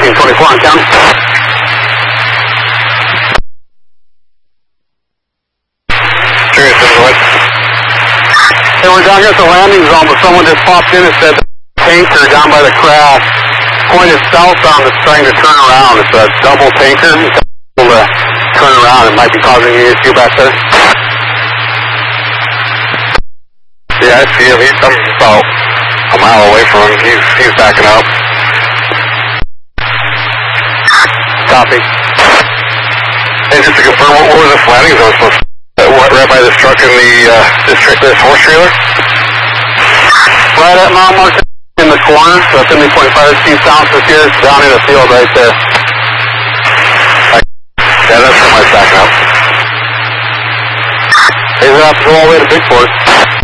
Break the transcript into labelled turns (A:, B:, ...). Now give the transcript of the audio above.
A: 1324 on county.
B: Serious, what?
A: Hey, we're down here at the landing zone, but someone just popped in and said the tanker down by the crash pointed southbound is trying to turn around. It's a double tanker. It's able to turn around. It might be causing an issue back there.
B: Yeah, I see him. I'm about a mile away from him. He's backing up.
A: Copy.
B: And just to confirm, what was this landing zone supposed to be? Right by this truck in this horse trailer?
A: Right at mile marker in the corner, so that's going to be 0.5 feet south of here, down in the field right there.
B: Yeah, that's where my backing up.
A: He's going to have to go all the way to Bigport.